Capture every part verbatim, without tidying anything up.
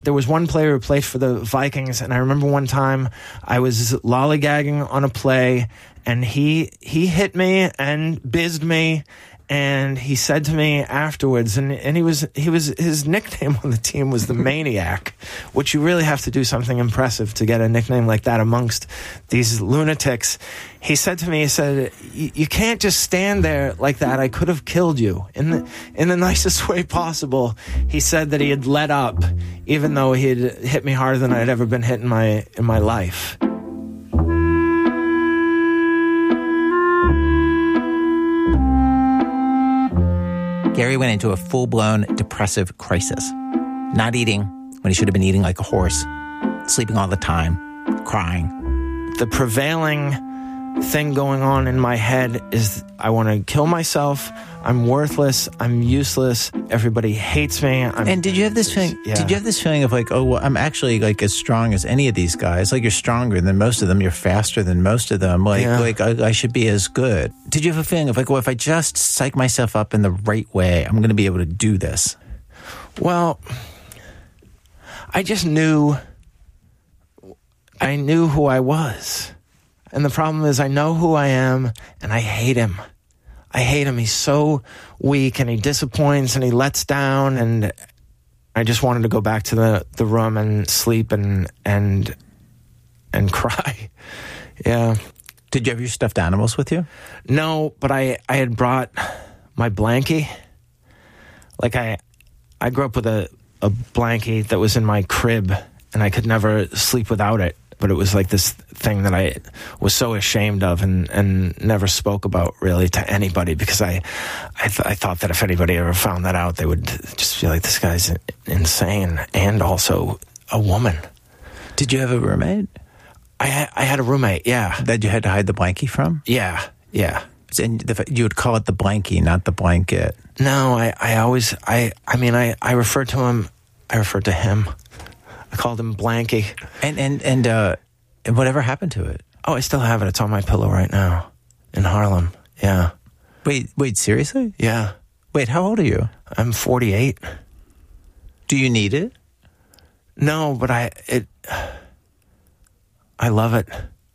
There was one player who played for the Vikings, and I remember one time I was lollygagging on a play, and he he hit me and bizzed me, and he said to me afterwards, and, and he was he was his nickname on the team was the Maniac, which you really have to do something impressive to get a nickname like that amongst these lunatics. He said to me, he said, "You can't just stand there like that. I could have killed you," in the in the nicest way possible. He said that he had let up, even though he had hit me harder than I had ever been hit in my in my life. Gary went into a full-blown depressive crisis. Not eating when he should have been eating like a horse, sleeping all the time, crying. The prevailing thing going on in my head is I want to kill myself. I'm worthless. I'm useless. Everybody hates me. I'm, and did you have this feeling? Yeah. Did you have this feeling of like, oh, well, I'm actually like as strong as any of these guys? Like you're stronger than most of them. You're faster than most of them. Like, yeah. like I, I should be as good. Did you have a feeling of like, well, if I just psych myself up in the right way, I'm going to be able to do this? Well, I just knew. I knew who I was. And the problem is I know who I am, and I hate him. I hate him. He's so weak, and he disappoints, and he lets down, and I just wanted to go back to the, the room and sleep and and and cry. Yeah. Did you have your stuffed animals with you? No, but I, I had brought my blankie. Like I I grew up with a, a blankie that was in my crib, and I could never sleep without it. But it was like this thing that I was so ashamed of and, and never spoke about really to anybody because I I, th- I thought that if anybody ever found that out, they would just feel like this guy's insane and also a woman. Did you have a roommate? I had, I had a roommate, yeah. That you had to hide the blankie from? Yeah, yeah. And the, you would call it the blankie, not the blanket. No, I, I always, I, I mean, I, I referred to him, I referred to him. I called him Blanky. And and and uh, and whatever happened to it? Oh, I still have it. It's on my pillow right now in Harlem. Yeah. Wait, wait, seriously? Yeah. Wait, how old are you? I'm forty-eight. Do you need it? No, but I it. I love it.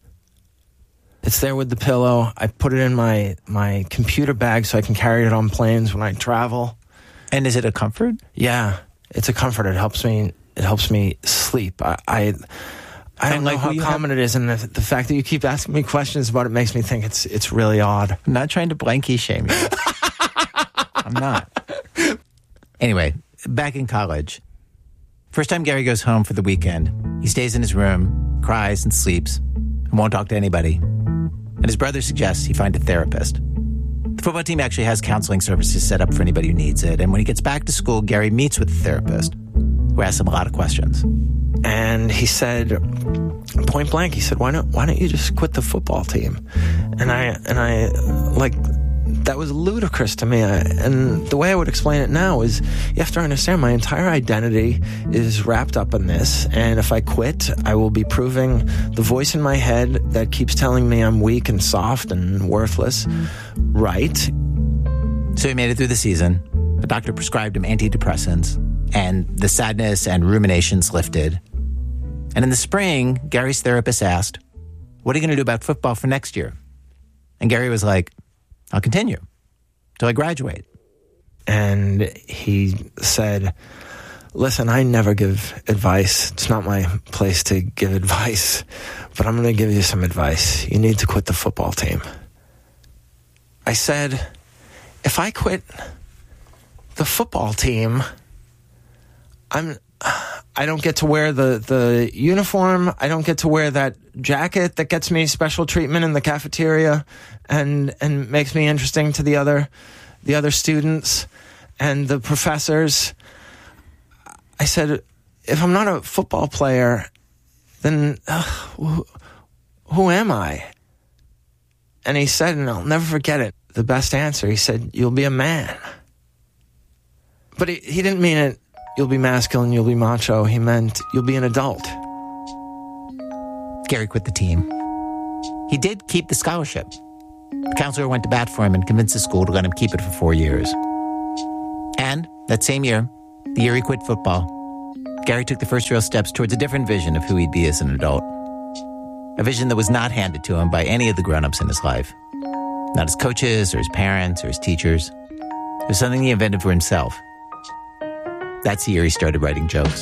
It's there with the pillow. I put it in my my computer bag so I can carry it on planes when I travel. And is it a comfort? Yeah, it's a comfort. It helps me. It helps me sleep. I, I, I don't know like how common have... it is, and the, the fact that you keep asking me questions about it makes me think it's it's really odd. I'm not trying to blankie shame you. I'm not. Anyway, back in college. First time Gary goes home for the weekend, he stays in his room, cries and sleeps, and won't talk to anybody. And his brother suggests he find a therapist. The football team actually has counseling services set up for anybody who needs it, and when he gets back to school, Gary meets with the therapist, who asks him a lot of questions. And he said, point blank, he said, why don't why don't you just quit the football team? And I, and I, like, that was ludicrous to me. I, and the way I would explain it now is you have to understand my entire identity is wrapped up in this. And if I quit, I will be proving the voice in my head that keeps telling me I'm weak and soft and worthless right. So he made it through the season. The doctor prescribed him antidepressants, and the sadness and ruminations lifted. And in the spring, Gary's therapist asked, what are you going to do about football for next year? And Gary was like, I'll continue till I graduate. And he said, listen, I never give advice. It's not my place to give advice, but I'm going to give you some advice. You need to quit the football team. I said, if I quit the football team, I'm, I don't get to wear the, the uniform. I don't get to wear that jacket that gets me special treatment in the cafeteria and, and makes me interesting to the other, the other students and the professors. I said, if I'm not a football player, then uh, who, who am I? And he said, and I'll never forget it, the best answer, he said, you'll be a man. But he, he didn't mean it, you'll be masculine, you'll be macho. He meant you'll be an adult. Gary quit the team. He did keep the scholarship. The counselor went to bat for him and convinced the school to let him keep it for four years. And that same year, the year he quit football, Gary took the first real steps towards a different vision of who he'd be as an adult. A vision that was not handed to him by any of the grown-ups in his life. Not his coaches or his parents or his teachers. It was something he invented for himself. That's the year he started writing jokes.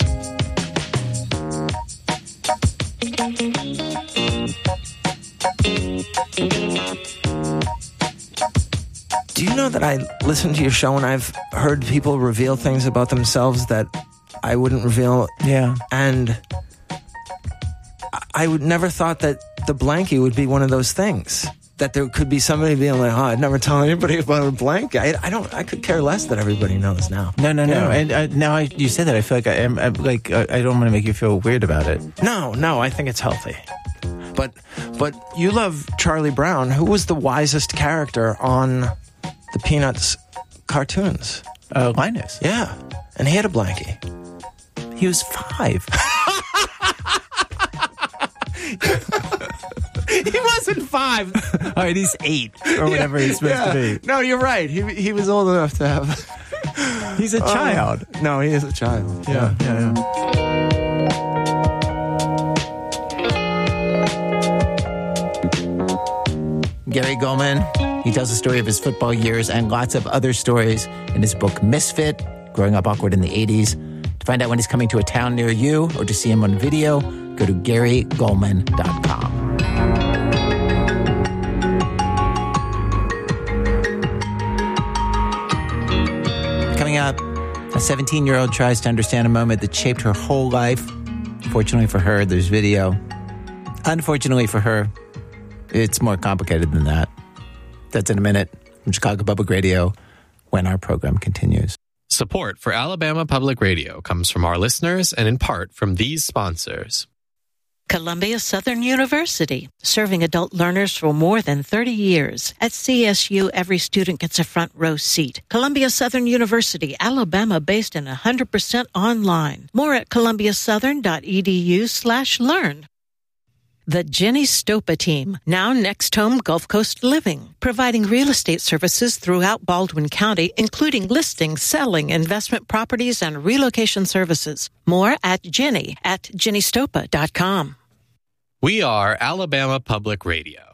Do you know that I listen to your show and I've heard people reveal things about themselves that I wouldn't reveal? Yeah. And I would never thought that the blankie would be one of those things. That there could be somebody being like, oh, I'd never tell anybody about a blanket. I, I don't. I could care less that everybody knows now. No, no, no. Yeah. And uh, now I, you said that, I feel like I am I'm, like I, I don't want to make you feel weird about it. No, no. I think it's healthy. But, but you love Charlie Brown. Who was the wisest character on the Peanuts cartoons? Uh, Linus. Yeah, and he had a blankie. He was five. He wasn't five. All right, he's eight or whatever yeah, he's supposed yeah. to be. No, you're right. He he was old enough to have. He's a child. Uh, no, he is a child. Yeah, yeah, yeah. Gary Gulman, he tells the story of his football years and lots of other stories in his book Misfit, Growing Up Awkward in the eighties. To find out when he's coming to a town near you or to see him on video, go to gary gulman dot com. Coming up, a seventeen-year-old tries to understand a moment that shaped her whole life. Fortunately for her, there's video. Unfortunately for her, it's more complicated than that. That's in a minute from Chicago Public Radio when our program continues. Support for Alabama Public Radio comes from our listeners and in part from these sponsors. Columbia Southern University, serving adult learners for more than thirty years. At C S U, every student gets a front row seat. Columbia Southern University, Alabama, based and one hundred percent online. More at columbiasouthern.edu slash learn. The Jenny Stopa Team, now Next Home Gulf Coast Living, providing real estate services throughout Baldwin County, including listing, selling, investment properties, and relocation services. More at Jenny at jenny stopa dot com. We are Alabama Public Radio.